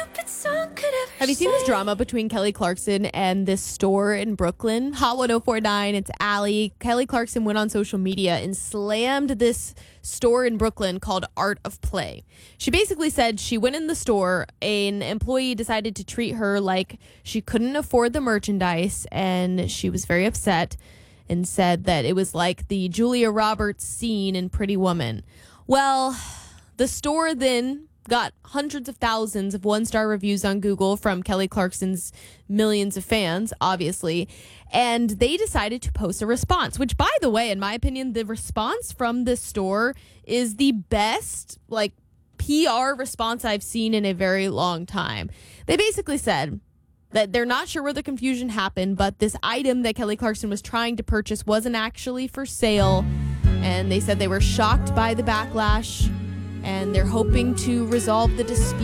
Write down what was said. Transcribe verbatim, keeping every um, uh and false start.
Have you seen this drama between Kelly Clarkson and this store in Brooklyn? Hot one oh four point nine, it's Allie. Kelly Clarkson went on social media and slammed this store in Brooklyn called Art of Play. She basically said she went in the store, an employee decided to treat her like she couldn't afford the merchandise, and she was very upset and said that it was like the Julia Roberts scene in Pretty Woman. Well, the store then got hundreds of thousands of one-star reviews on Google from Kelly Clarkson's millions of fans, obviously, and they decided to post a response, which, by the way, in my opinion, the response from this store is the best, like, P R response I've seen in a very long time. They basically said that they're not sure where the confusion happened, but this item that Kelly Clarkson was trying to purchase wasn't actually for sale, and they said they were shocked by the backlash, and they're hoping to resolve the dispute